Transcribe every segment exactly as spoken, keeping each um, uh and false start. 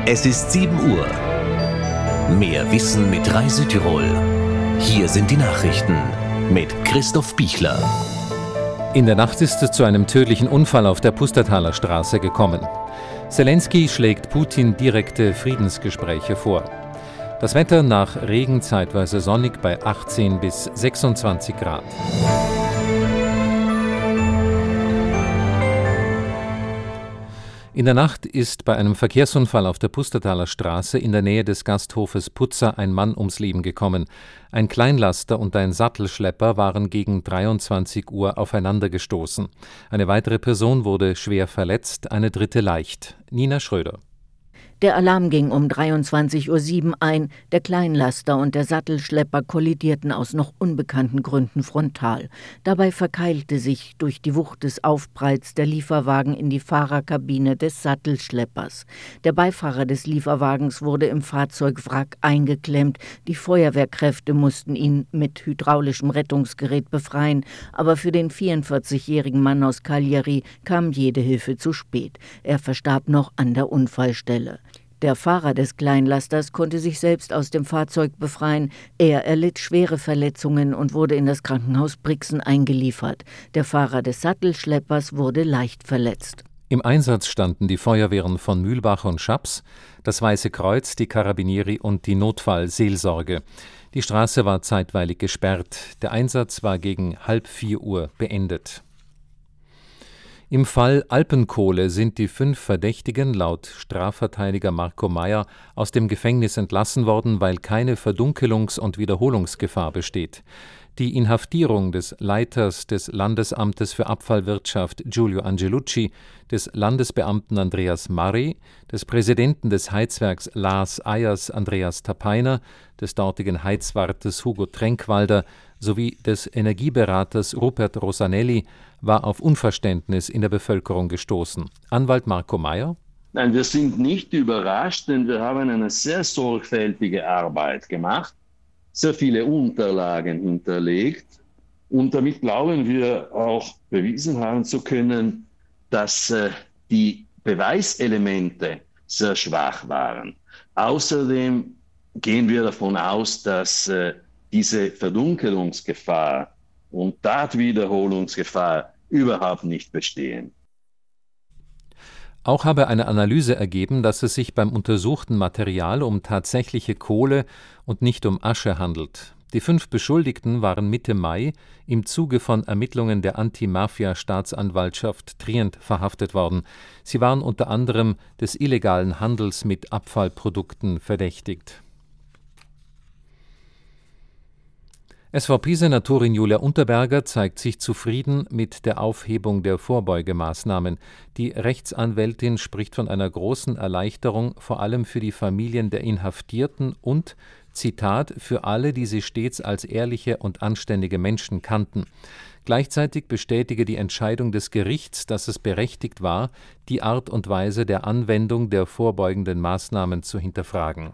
Es ist sieben Uhr. Mehr Wissen mit Rai Südtirol. Hier sind die Nachrichten mit Christoph Bichler. In der Nacht ist es zu einem tödlichen Unfall auf der Pustertaler Straße gekommen. Zelensky schlägt Putin direkte Friedensgespräche vor. Das Wetter nach Regen zeitweise sonnig bei achtzehn bis sechsundzwanzig Grad. In der Nacht ist bei einem Verkehrsunfall auf der Pustertaler Straße in der Nähe des Gasthofes Putzer ein Mann ums Leben gekommen. Ein Kleinlaster und ein Sattelschlepper waren gegen dreiundzwanzig Uhr aufeinander gestoßen. Eine weitere Person wurde schwer verletzt, eine dritte leicht. Nina Schröder. Der Alarm ging um dreiundzwanzig Uhr sieben ein. Der Kleinlaster und der Sattelschlepper kollidierten aus noch unbekannten Gründen frontal. Dabei verkeilte sich durch die Wucht des Aufpreits der Lieferwagen in die Fahrerkabine des Sattelschleppers. Der Beifahrer des Lieferwagens wurde im Fahrzeugwrack eingeklemmt. Die Feuerwehrkräfte mussten ihn mit hydraulischem Rettungsgerät befreien. Aber für den vierundvierzigjährigen Mann aus Cagliari kam jede Hilfe zu spät. Er verstarb noch an der Unfallstelle. Der Fahrer des Kleinlasters konnte sich selbst aus dem Fahrzeug befreien. Er erlitt schwere Verletzungen und wurde in das Krankenhaus Brixen eingeliefert. Der Fahrer des Sattelschleppers wurde leicht verletzt. Im Einsatz standen die Feuerwehren von Mühlbach und Schaps, das Weiße Kreuz, die Carabinieri und die Notfallseelsorge. Die Straße war zeitweilig gesperrt. Der Einsatz war gegen halb vier Uhr beendet. Im Fall Alpenkohle sind die fünf Verdächtigen laut Strafverteidiger Marco Meyer aus dem Gefängnis entlassen worden, weil keine Verdunkelungs- und Wiederholungsgefahr besteht. Die Inhaftierung des Leiters des Landesamtes für Abfallwirtschaft Giulio Angelucci, des Landesbeamten Andreas Marri, des Präsidenten des Heizwerks Lars Eyers Andreas Tapeiner, des dortigen Heizwartes Hugo Tränkwalder sowie des Energieberaters Rupert Rosanelli war auf Unverständnis in der Bevölkerung gestoßen. Anwalt Marco Meyer: Nein, wir sind nicht überrascht, denn wir haben eine sehr sorgfältige Arbeit gemacht, sehr viele Unterlagen hinterlegt und damit glauben wir auch bewiesen haben zu können, dass äh, die Beweiselemente sehr schwach waren. Außerdem gehen wir davon aus, dass äh, diese Verdunkelungsgefahr und Tatwiederholungsgefahr überhaupt nicht bestehen. Auch habe eine Analyse ergeben, dass es sich beim untersuchten Material um tatsächliche Kohle und nicht um Asche handelt. Die fünf Beschuldigten waren Mitte Mai im Zuge von Ermittlungen der Anti-Mafia-Staatsanwaltschaft Trient verhaftet worden. Sie waren unter anderem des illegalen Handels mit Abfallprodukten verdächtigt. S V P-Senatorin Julia Unterberger zeigt sich zufrieden mit der Aufhebung der Vorbeugemaßnahmen. Die Rechtsanwältin spricht von einer großen Erleichterung, vor allem für die Familien der Inhaftierten und, Zitat, für alle, die sie stets als ehrliche und anständige Menschen kannten. Gleichzeitig bestätige die Entscheidung des Gerichts, dass es berechtigt war, die Art und Weise der Anwendung der vorbeugenden Maßnahmen zu hinterfragen.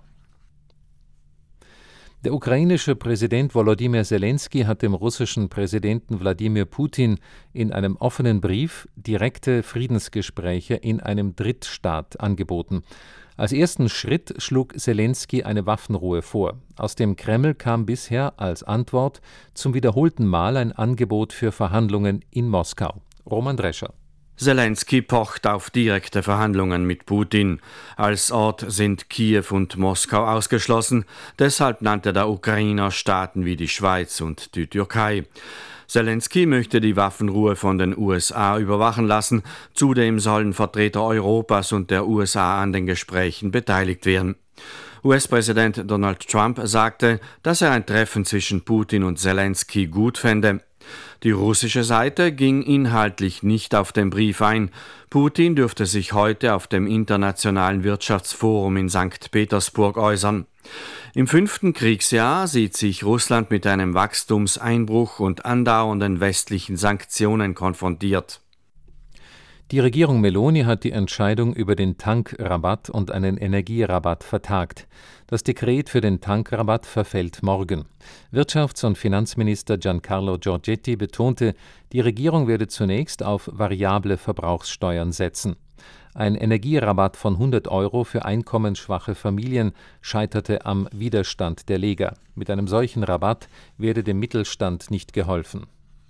Der ukrainische Präsident Volodymyr Zelensky hat dem russischen Präsidenten Wladimir Putin in einem offenen Brief direkte Friedensgespräche in einem Drittstaat angeboten. Als ersten Schritt schlug Zelensky eine Waffenruhe vor. Aus dem Kreml kam bisher als Antwort zum wiederholten Mal ein Angebot für Verhandlungen in Moskau. Roman Drescher. Zelensky pocht auf direkte Verhandlungen mit Putin. Als Ort sind Kiew und Moskau ausgeschlossen. Deshalb nannte der Ukrainer Staaten wie die Schweiz und die Türkei. Zelensky möchte die Waffenruhe von den U S A überwachen lassen. Zudem sollen Vertreter Europas und der U S A an den Gesprächen beteiligt werden. U S-Präsident Donald Trump sagte, dass er ein Treffen zwischen Putin und Zelensky gut fände. Die russische Seite ging inhaltlich nicht auf den Brief ein. Putin dürfte sich heute auf dem Internationalen Wirtschaftsforum in Sankt Petersburg äußern. Im fünften Kriegsjahr sieht sich Russland mit einem Wachstumseinbruch und andauernden westlichen Sanktionen konfrontiert. Die Regierung Meloni hat die Entscheidung über den Tankrabatt und einen Energierabatt vertagt. Das Dekret für den Tankrabatt verfällt morgen. Wirtschafts- und Finanzminister Giancarlo Giorgetti betonte, die Regierung werde zunächst auf variable Verbrauchssteuern setzen. Ein Energierabatt von hundert Euro für einkommensschwache Familien scheiterte am Widerstand der Lega. Mit einem solchen Rabatt werde dem Mittelstand nicht geholfen.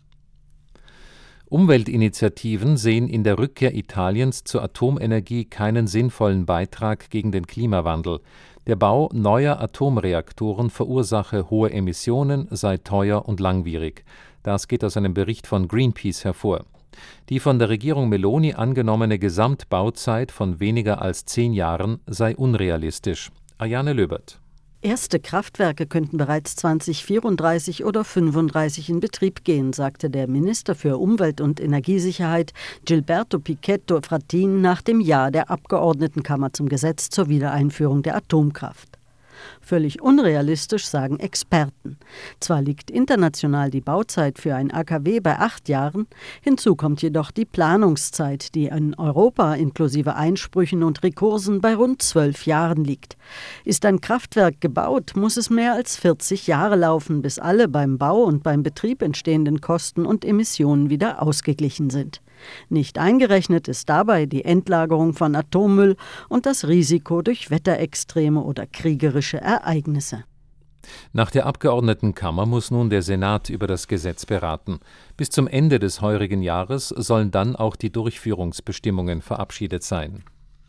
Umweltinitiativen sehen in der Rückkehr Italiens zur Atomenergie keinen sinnvollen Beitrag gegen den Klimawandel. Der Bau neuer Atomreaktoren verursache hohe Emissionen, sei teuer und langwierig. Das geht aus einem Bericht von Greenpeace hervor. Die von der Regierung Meloni angenommene Gesamtbauzeit von weniger als zehn Jahren sei unrealistisch. Ariane Löbert. Erste Kraftwerke könnten bereits zweitausendvierunddreißig oder fünfunddreißig in Betrieb gehen, sagte der Minister für Umwelt- und Energiesicherheit Gilberto Pichetto Fratin nach dem Ja der Abgeordnetenkammer zum Gesetz zur Wiedereinführung der Atomkraft. Völlig unrealistisch, sagen Experten. Zwar liegt international die Bauzeit für ein A K W bei acht Jahren, hinzu kommt jedoch die Planungszeit, die in Europa inklusive Einsprüchen und Rekursen bei rund zwölf Jahren liegt. Ist ein Kraftwerk gebaut, muss es mehr als vierzig Jahre laufen, bis alle beim Bau und beim Betrieb entstehenden Kosten und Emissionen wieder ausgeglichen sind. Nicht eingerechnet ist dabei die Endlagerung von Atommüll und das Risiko durch Wetterextreme oder kriegerische Ereignisse. Nach der Abgeordnetenkammer muss nun der Senat über das Gesetz beraten. Bis zum Ende des heurigen Jahres sollen dann auch die Durchführungsbestimmungen verabschiedet sein.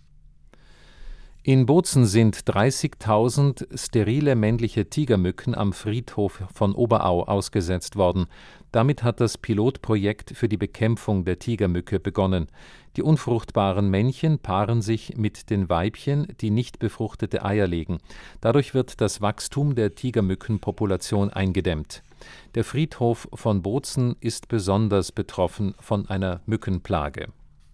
In Bozen sind dreißigtausend sterile männliche Tigermücken am Friedhof von Oberau ausgesetzt worden. Damit hat das Pilotprojekt für die Bekämpfung der Tigermücke begonnen. Die unfruchtbaren Männchen paaren sich mit den Weibchen, die nicht befruchtete Eier legen. Dadurch wird das Wachstum der Tigermückenpopulation eingedämmt. Der Friedhof von Bozen ist besonders betroffen von einer Mückenplage.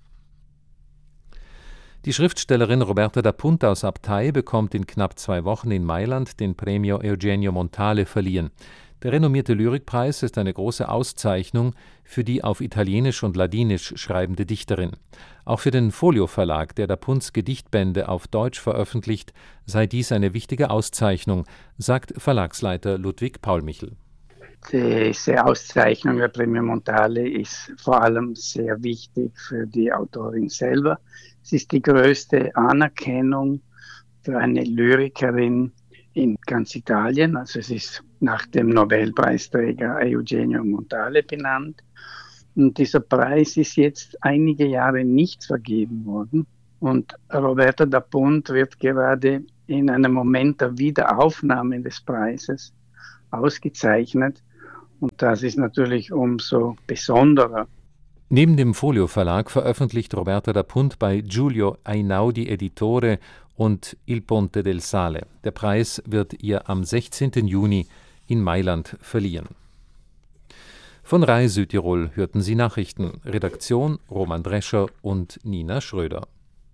Die Schriftstellerin Roberta da Punta aus Abtei bekommt in knapp zwei Wochen in Mailand den Premio Eugenio Montale verliehen. Der renommierte Lyrikpreis ist eine große Auszeichnung für die auf Italienisch und Ladinisch schreibende Dichterin. Auch für den Folio Verlag, der da Punts Gedichtbände auf Deutsch veröffentlicht, sei dies eine wichtige Auszeichnung, sagt Verlagsleiter Ludwig Paulmichel. Diese Auszeichnung der Premio Montale ist vor allem sehr wichtig für die Autorin selber. Es ist die größte Anerkennung für eine Lyrikerin in ganz Italien. Also es ist nach dem Nobelpreisträger Eugenio Montale benannt. Und dieser Preis ist jetzt einige Jahre nicht vergeben worden. Und Roberta da Punt wird gerade in einem Moment der Wiederaufnahme des Preises ausgezeichnet. Und das ist natürlich umso besonderer. Neben dem Folio Verlag veröffentlicht Roberta da Punt bei Giulio Einaudi Editore und Il Ponte del Sale. Der Preis wird ihr am sechzehnten Juni in Mailand verliehen. Von Rai Südtirol hörten Sie Nachrichten. Redaktion Roman Drescher und Nina Schröder.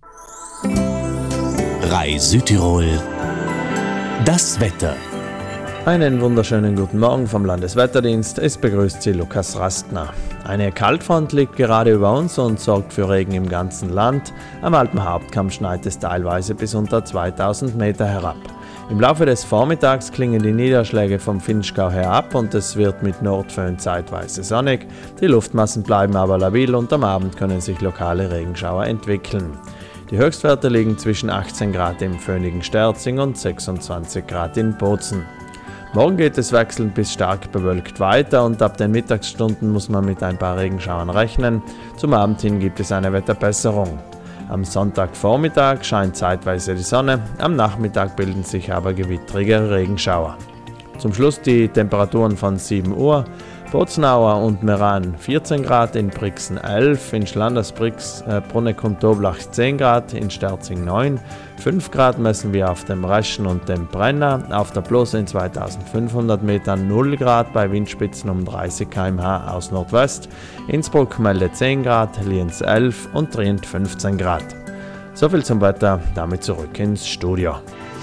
Rai Südtirol. Das Wetter. Einen wunderschönen guten Morgen vom Landeswetterdienst. Es begrüßt Sie Lukas Rastner. Eine Kaltfront liegt gerade über uns und sorgt für Regen im ganzen Land. Am Alpenhauptkamm schneit es teilweise bis unter zweitausend Meter herab. Im Laufe des Vormittags klingen die Niederschläge vom Vinschgau her ab und es wird mit Nordföhn zeitweise sonnig. Die Luftmassen bleiben aber labil und am Abend können sich lokale Regenschauer entwickeln. Die Höchstwerte liegen zwischen achtzehn Grad im föhnigen Sterzing und sechsundzwanzig Grad in Bozen. Morgen geht es wechselnd bis stark bewölkt weiter und ab den Mittagsstunden muss man mit ein paar Regenschauern rechnen. Zum Abend hin gibt es eine Wetterbesserung. Am Sonntagvormittag scheint zeitweise die Sonne, am Nachmittag bilden sich aber gewittrige Regenschauer. Zum Schluss die Temperaturen von sieben Uhr. Bozenauer und Meran vierzehn Grad, in Brixen elf, in Schlanders-Brix, äh, Bruneck und Toblach zehn Grad, in Sterzing neun, fünf Grad messen wir auf dem Reschen und dem Brenner, auf der Blose in zweitausendfünfhundert Metern null Grad, bei Windspitzen um dreißig Kilometer pro Stunde aus Nordwest, Innsbruck meldet zehn Grad, Lienz elf und Trient fünfzehn Grad. Soviel zum Wetter, damit zurück ins Studio.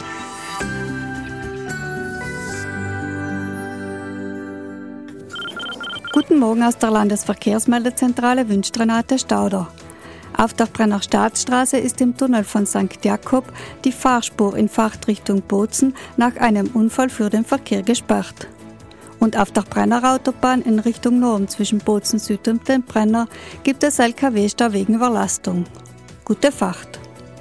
Guten Morgen aus der Landesverkehrsmeldezentrale wünscht Renate Stauder. Auf der Brenner Staatsstraße ist im Tunnel von Sankt Jakob die Fahrspur in Fahrtrichtung Bozen nach einem Unfall für den Verkehr gesperrt. Und auf der Brenner Autobahn in Richtung Norden zwischen Bozen Süd und dem Brenner gibt es L K W-Stau wegen Überlastung. Gute Fahrt.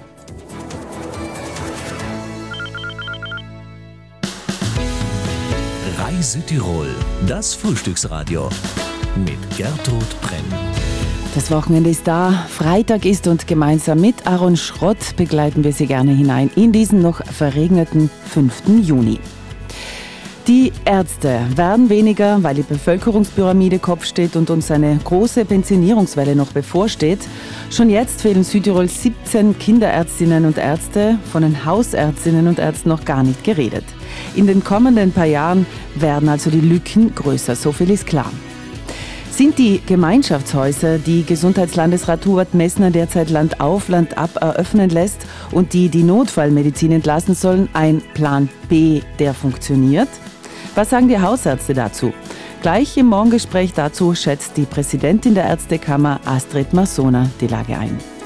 Reise Tirol, das Frühstücksradio mit Gertrud Brenn. Das Wochenende ist da, Freitag ist und gemeinsam mit Aaron Schrott begleiten wir Sie gerne hinein in diesen noch verregneten fünften Juni. Die Ärzte werden weniger, weil die Bevölkerungspyramide Kopf steht und uns eine große Pensionierungswelle noch bevorsteht. Schon jetzt fehlen Südtirol siebzehn Kinderärztinnen und Ärzte, von den Hausärztinnen und Ärzten noch gar nicht geredet. In den kommenden paar Jahren werden also die Lücken größer, so viel ist klar. Sind die Gemeinschaftshäuser, die Gesundheitslandesrat Hubert Messner derzeit Land auf, Land ab eröffnen lässt und die die Notfallmedizin entlassen sollen, ein Plan B, der funktioniert? Was sagen die Hausärzte dazu? Gleich im Morgengespräch dazu schätzt die Präsidentin der Ärztekammer Astrid Massona die Lage ein.